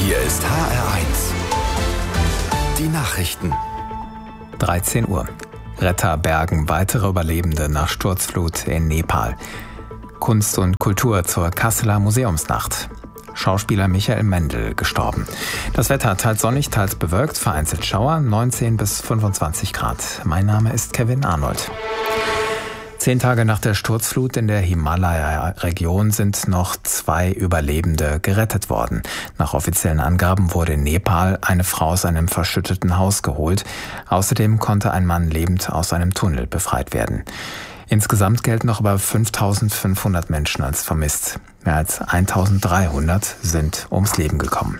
Hier ist HR1. Die Nachrichten. 13 Uhr. Retter bergen weitere Überlebende nach Sturzflut in Nepal. Kunst und Kultur zur Kasseler Museumsnacht. Schauspieler Michael Mendl gestorben. Das Wetter teils sonnig, teils bewölkt, vereinzelt Schauer, 19 bis 25 Grad. Mein Name ist Kevin Arnold. 10 Tage nach der Sturzflut in der Himalaya-Region sind noch 2 Überlebende gerettet worden. Nach offiziellen Angaben wurde in Nepal eine Frau aus einem verschütteten Haus geholt. Außerdem konnte ein Mann lebend aus einem Tunnel befreit werden. Insgesamt gelten noch über 5.500 Menschen als vermisst. Mehr als 1.300 sind ums Leben gekommen.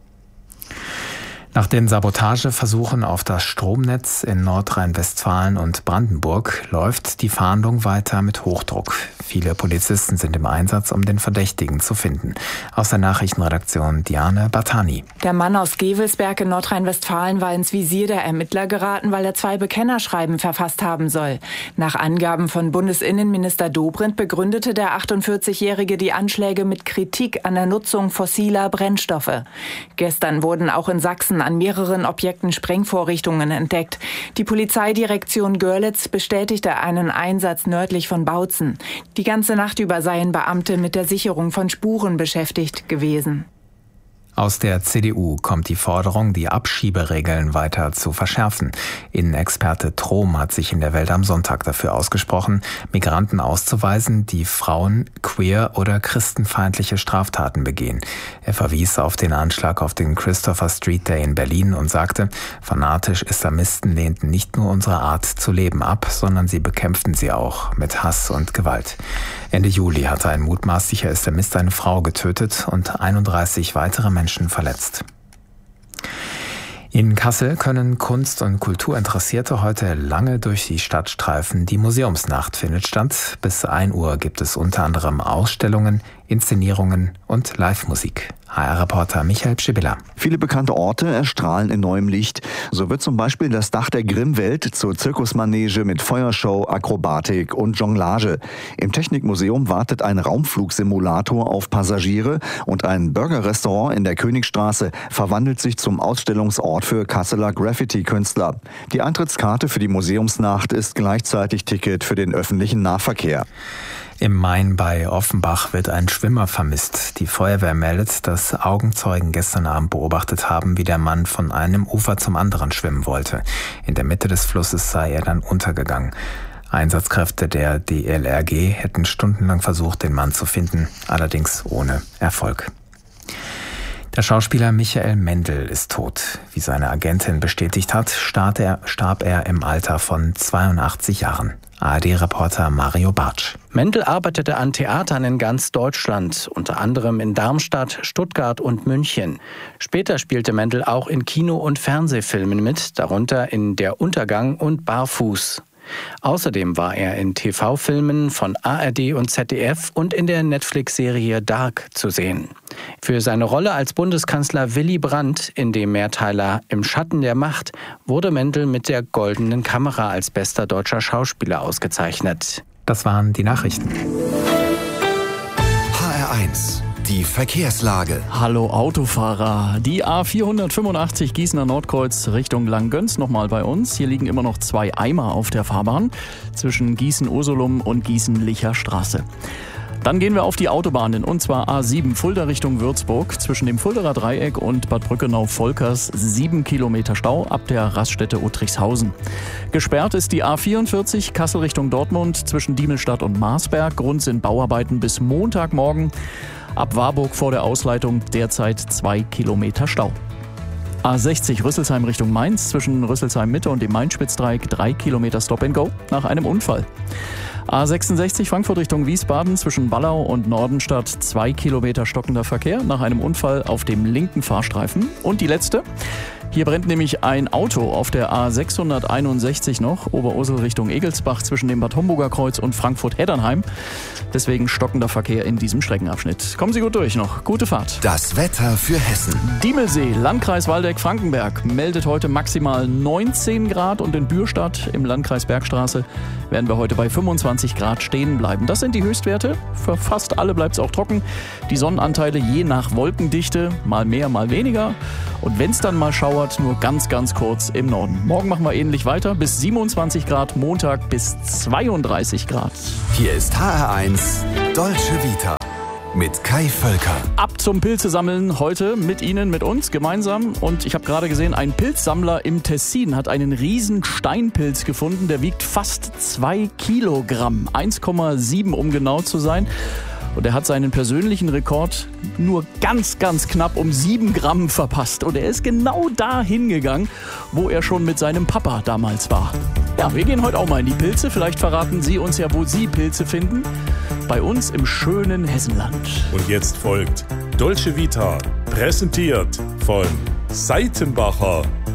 Nach den Sabotageversuchen auf das Stromnetz in Nordrhein-Westfalen und Brandenburg läuft die Fahndung weiter mit Hochdruck. Viele Polizisten sind im Einsatz, um den Verdächtigen zu finden. Aus der Nachrichtenredaktion Diane Bartani. Der Mann aus Gevelsberg in Nordrhein-Westfalen war ins Visier der Ermittler geraten, weil er 2 Bekennerschreiben verfasst haben soll. Nach Angaben von Bundesinnenminister Dobrindt begründete der 48-Jährige die Anschläge mit Kritik an der Nutzung fossiler Brennstoffe. Gestern wurden auch in Sachsen an mehreren Objekten Sprengvorrichtungen entdeckt. Die Polizeidirektion Görlitz bestätigte einen Einsatz nördlich von Bautzen. Die ganze Nacht über seien Beamte mit der Sicherung von Spuren beschäftigt gewesen. Aus der CDU kommt die Forderung, die Abschieberegeln weiter zu verschärfen. Innenexperte Trom hat sich in der Welt am Sonntag dafür ausgesprochen, Migranten auszuweisen, die Frauen, queer oder christenfeindliche Straftaten begehen. Er verwies auf den Anschlag auf den Christopher Street Day in Berlin und sagte, fanatisch-Islamisten lehnten nicht nur unsere Art zu leben ab, sondern sie bekämpften sie auch mit Hass und Gewalt. Ende Juli hatte ein mutmaßlicher Islamist eine Frau getötet und 31 weitere Menschen verletzt. In Kassel können Kunst- und Kulturinteressierte heute lange durch die Stadt streifen. Die Museumsnacht findet statt. Bis 1 Uhr gibt es unter anderem Ausstellungen, Inszenierungen und Live-Musik. HR-Reporter Michael Pschibilla. Viele bekannte Orte erstrahlen in neuem Licht. So wird zum Beispiel das Dach der Grimmwelt zur Zirkusmanege mit Feuershow, Akrobatik und Jonglage. Im Technikmuseum wartet ein Raumflugsimulator auf Passagiere und ein Burgerrestaurant in der Königstraße verwandelt sich zum Ausstellungsort für Kasseler Graffiti-Künstler. Die Eintrittskarte für die Museumsnacht ist gleichzeitig Ticket für den öffentlichen Nahverkehr. Im Main bei Offenbach wird ein Schwimmer vermisst. Die Feuerwehr meldet, dass Augenzeugen gestern Abend beobachtet haben, wie der Mann von einem Ufer zum anderen schwimmen wollte. In der Mitte des Flusses sei er dann untergegangen. Einsatzkräfte der DLRG hätten stundenlang versucht, den Mann zu finden, allerdings ohne Erfolg. Der Schauspieler Michael Mendl ist tot. Wie seine Agentin bestätigt hat, starb er im Alter von 82 Jahren. ARD-Reporter Mario Bartsch. Mendl arbeitete an Theatern in ganz Deutschland, unter anderem in Darmstadt, Stuttgart und München. Später spielte Mendl auch in Kino- und Fernsehfilmen mit, darunter in Der Untergang und Barfuß. Außerdem war er in TV-Filmen von ARD und ZDF und in der Netflix-Serie Dark zu sehen. Für seine Rolle als Bundeskanzler Willy Brandt in dem Mehrteiler Im Schatten der Macht wurde Mendl mit der Goldenen Kamera als bester deutscher Schauspieler ausgezeichnet. Das waren die Nachrichten. HR1. Die Verkehrslage. Hallo Autofahrer. Die A485 Gießener Nordkreuz Richtung Langgöns nochmal bei uns. Hier liegen immer noch 2 Eimer auf der Fahrbahn zwischen Gießen-Ursulum und Gießen-Licher Straße. Dann gehen wir auf die Autobahnen und zwar A7 Fulda Richtung Würzburg. Zwischen dem Fulderer Dreieck und Bad Brückenau-Volkers 7 Kilometer Stau ab der Raststätte Uttrichshausen. Gesperrt ist die A44 Kassel Richtung Dortmund zwischen Diemelstadt und Marsberg. Grund sind Bauarbeiten bis Montagmorgen. Ab Warburg vor der Ausleitung derzeit 2 Kilometer Stau. A60 Rüsselsheim Richtung Mainz zwischen Rüsselsheim Mitte und dem Main-Spitzdreieck 3 Kilometer Stop-and-Go nach einem Unfall. A66 Frankfurt Richtung Wiesbaden zwischen Ballau und Nordenstadt 2 Kilometer stockender Verkehr nach einem Unfall auf dem linken Fahrstreifen. Und die letzte, Hier brennt nämlich ein Auto auf der A661 noch, Oberursel Richtung Egelsbach zwischen dem Bad Homburger Kreuz und Frankfurt-Heddernheim. Deswegen stockender Verkehr in diesem Streckenabschnitt. Kommen Sie gut durch noch. Gute Fahrt. Das Wetter für Hessen. Diemelsee, Landkreis Waldeck-Frankenberg, meldet heute maximal 19 Grad und in Bürstadt im Landkreis Bergstraße werden wir heute bei 25 Grad stehen bleiben. Das sind die Höchstwerte. Für fast alle bleibt es auch trocken. Die Sonnenanteile je nach Wolkendichte, mal mehr, mal weniger. Und wenn es dann mal schauert, nur ganz, ganz kurz im Norden. Morgen machen wir ähnlich weiter, bis 27 Grad, Montag bis 32 Grad. Hier ist HR1 Dolce Vita mit Kai Völker. Ab zum Pilze sammeln heute mit Ihnen, mit uns gemeinsam. Und ich habe gerade gesehen, ein Pilzsammler im Tessin hat einen riesen Steinpilz gefunden. Der wiegt fast 2 Kilogramm, 1,7 um genau zu sein. Und er hat seinen persönlichen Rekord nur ganz, ganz knapp um 7 Gramm verpasst. Und er ist genau da hingegangen, wo er schon mit seinem Papa damals war. Ja, wir gehen heute auch mal in die Pilze. Vielleicht verraten Sie uns ja, wo Sie Pilze finden. Bei uns im schönen Hessenland. Und jetzt folgt Dolce Vita, präsentiert von Seitenbacher.